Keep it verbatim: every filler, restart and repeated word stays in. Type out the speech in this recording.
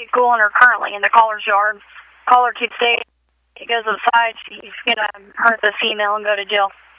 cooling her currently in the caller's yard. Caller keeps saying he goes outside, she's going to hurt the female and go to jail.